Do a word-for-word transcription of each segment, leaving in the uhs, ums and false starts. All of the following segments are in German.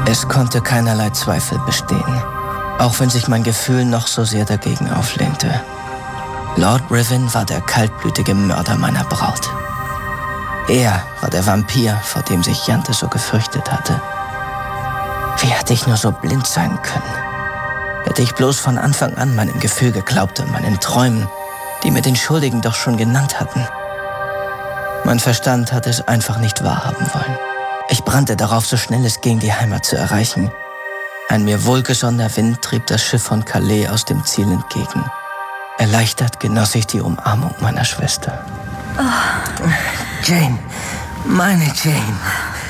Es konnte keinerlei Zweifel bestehen, auch wenn sich mein Gefühl noch so sehr dagegen auflehnte. Lord Ruthven war der kaltblütige Mörder meiner Braut. Er war der Vampir, vor dem sich Jante so gefürchtet hatte. Wie hätte ich nur so blind sein können? Hätte ich bloß von Anfang an meinem Gefühl geglaubt und meinen Träumen, die mir den Schuldigen doch schon genannt hatten. Mein Verstand hatte es einfach nicht wahrhaben wollen. Ich brannte darauf, so schnell es ging, die Heimat zu erreichen. Ein mir wohlgesonnener Wind trieb das Schiff von Calais aus dem Ziel entgegen. Erleichtert genoss ich die Umarmung meiner Schwester. Oh. Jane, meine Jane.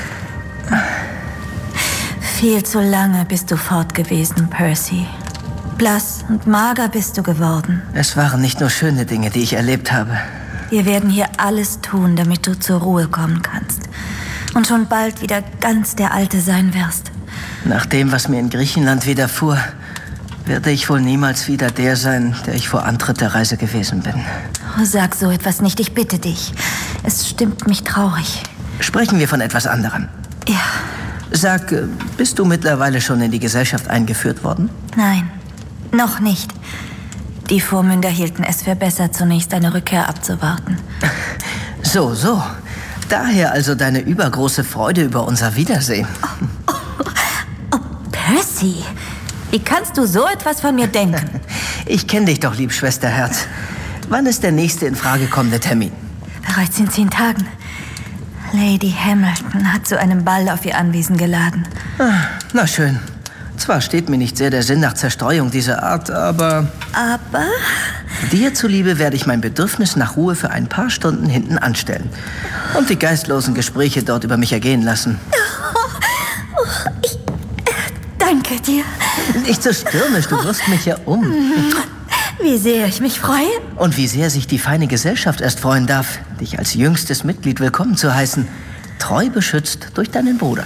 Viel zu lange bist du fort gewesen, Percy. Blass und mager bist du geworden. Es waren nicht nur schöne Dinge, die ich erlebt habe. Wir werden hier alles tun, damit du zur Ruhe kommen kannst. Und schon bald wieder ganz der Alte sein wirst. Nach dem, was mir in Griechenland widerfuhr, werde ich wohl niemals wieder der sein, der ich vor Antritt der Reise gewesen bin. Oh, sag so etwas nicht, ich bitte dich. Es stimmt mich traurig. Sprechen wir von etwas anderem. Ja. Sag, bist du mittlerweile schon in die Gesellschaft eingeführt worden? Nein, noch nicht. Die Vormünder hielten es für besser, zunächst eine Rückkehr abzuwarten. So, so. Daher also deine übergroße Freude über unser Wiedersehen. Oh, oh, oh, Percy, wie kannst du so etwas von mir denken? Ich kenne dich doch, lieb Schwesterherz. Wann ist der nächste in Frage kommende Termin? Bereits in zehn Tagen. Lady Hamilton hat zu einem Ball auf ihr Anwesen geladen. Ah, na schön. Zwar steht mir nicht sehr der Sinn nach Zerstreuung dieser Art, aber... Aber? Dir zuliebe werde ich mein Bedürfnis nach Ruhe für ein paar Stunden hinten anstellen. Und die geistlosen Gespräche dort über mich ergehen lassen. Oh, oh, ich äh, danke dir. Nicht so stürmisch, du wirst mich ja um. Wie sehr ich mich freue. Und wie sehr sich die feine Gesellschaft erst freuen darf, dich als jüngstes Mitglied willkommen zu heißen. Treu beschützt durch deinen Bruder.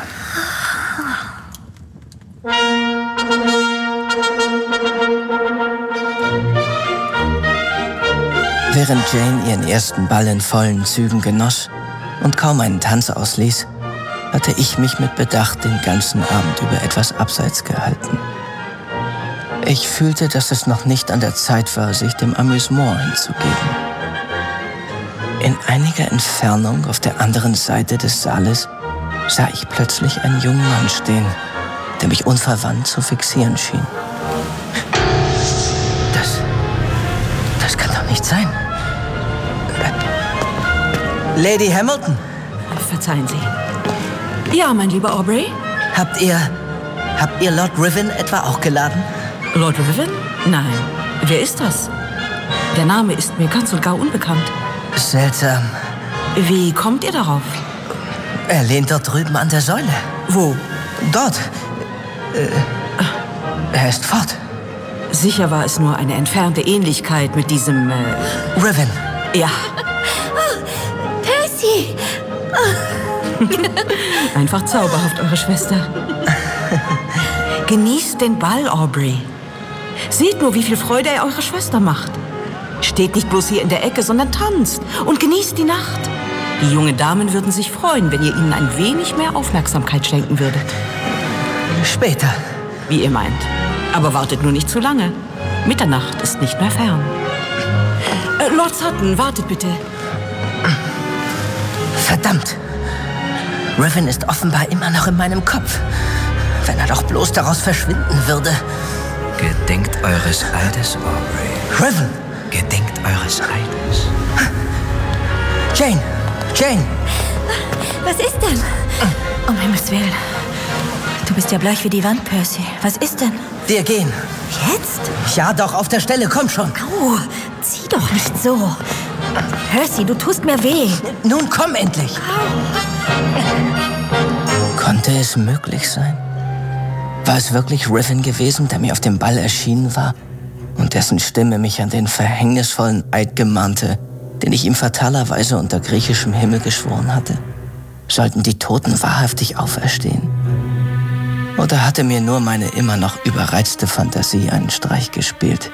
Während Jane ihren ersten Ball in vollen Zügen genoss und kaum einen Tanz ausließ, hatte ich mich mit Bedacht den ganzen Abend über etwas abseits gehalten. Ich fühlte, dass es noch nicht an der Zeit war, sich dem Amüsement hinzugeben. In einiger Entfernung auf der anderen Seite des Saales sah ich plötzlich einen jungen Mann stehen, der mich unverwandt zu fixieren schien. Das... das kann doch nicht sein. Lady Hamilton? Verzeihen Sie. Ja, mein lieber Aubrey? Habt ihr... habt ihr Lord Ruthven etwa auch geladen? Lord Ruthven? Nein. Wer ist das? Der Name ist mir ganz und gar unbekannt. Seltsam. Wie kommt ihr darauf? Er lehnt dort drüben an der Säule. Wo? Dort. Äh, er ist fort. Sicher war es nur eine entfernte Ähnlichkeit mit diesem... Äh Ruthven. Ja. Oh, Percy! Oh. Einfach zauberhaft, eure Schwester. Genießt den Ball, Aubrey. Seht nur, wie viel Freude er eurer Schwester macht. Steht nicht bloß hier in der Ecke, sondern tanzt und genießt die Nacht. Die jungen Damen würden sich freuen, wenn ihr ihnen ein wenig mehr Aufmerksamkeit schenken würdet. Später. Wie ihr meint. Aber wartet nur nicht zu lange. Mitternacht ist nicht mehr fern. Äh, Lord Sutton, wartet bitte. Verdammt. Ruthven ist offenbar immer noch in meinem Kopf. Wenn er doch bloß daraus verschwinden würde. Gedenkt eures Eides, Aubrey. Ruthven! Gedenkt eures Eides. Jane! Jane! Was ist denn? Um Himmels Willen. Du bist ja bleich wie die Wand, Percy. Was ist denn? Wir gehen. Jetzt? Ja, doch, auf der Stelle. Komm schon. Au, zieh doch nicht so. Percy, du tust mir weh. Nun komm endlich. Konnte es möglich sein? War es wirklich Ruthven gewesen, der mir auf dem Ball erschienen war und dessen Stimme mich an den verhängnisvollen Eid gemahnte, den ich ihm fatalerweise unter griechischem Himmel geschworen hatte? Sollten die Toten wahrhaftig auferstehen? Oder hatte mir nur meine immer noch überreizte Fantasie einen Streich gespielt?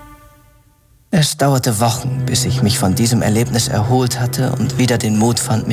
Es dauerte Wochen, bis ich mich von diesem Erlebnis erholt hatte und wieder den Mut fand, mich